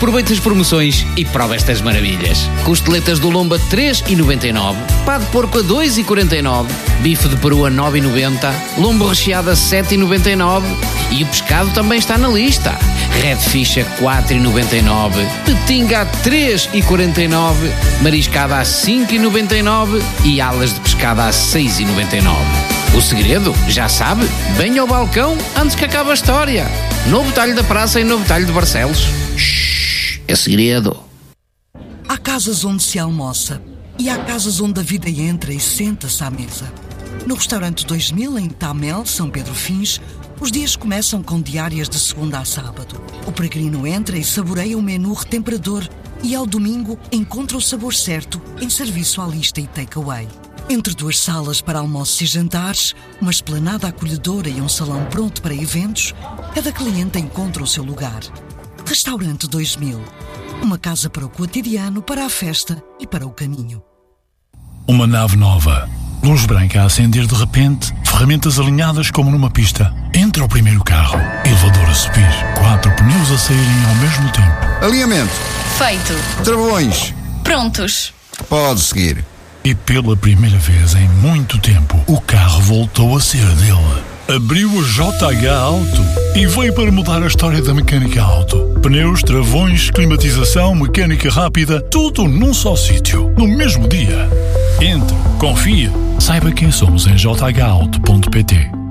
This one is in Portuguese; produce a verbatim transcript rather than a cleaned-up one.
Aproveita as promoções e prova estas maravilhas. Costeletas do lombo a três vírgula noventa e nove, pá de porco a dois vírgula quarenta e nove, bife de peru a nove vírgula noventa, lombo recheado a sete vírgula noventa e nove e o pescado também está na lista. Redfish a quatro vírgula noventa e nove, petinga a três vírgula quarenta e nove, mariscada a cinco vírgula noventa e nove e alas de pescada a seis vírgula noventa e nove. O segredo, já sabe, venha ao balcão antes que acabe a história. Novo talho da praça e novo talho de Barcelos. Shhh, é segredo. Há casas onde se almoça e há casas onde a vida entra e senta-se à mesa. No restaurante dois mil, em Tamel, São Pedro Fins, os dias começam com diárias de segunda a sábado. O peregrino entra e saboreia um menu retemperador e ao domingo encontra o sabor certo em serviço à lista e takeaway. Entre duas salas para almoços e jantares, uma esplanada acolhedora e um salão pronto para eventos, cada cliente encontra o seu lugar. Restaurante dois mil. Uma casa para o cotidiano, para a festa e para o caminho. Uma nave nova. Luz branca a acender de repente, ferramentas alinhadas como numa pista. Entra o primeiro carro, elevador a subir, quatro pneus a saírem ao mesmo tempo. Alinhamento. Feito. Travões. Prontos. Pode seguir. E pela primeira vez em muito tempo, o carro voltou a ser dele. Abriu a J H Auto e veio para mudar a história da mecânica auto. Pneus, travões, climatização, mecânica rápida, tudo num só sítio, no mesmo dia. Entre, confia, saiba quem somos em j h auto ponto p t.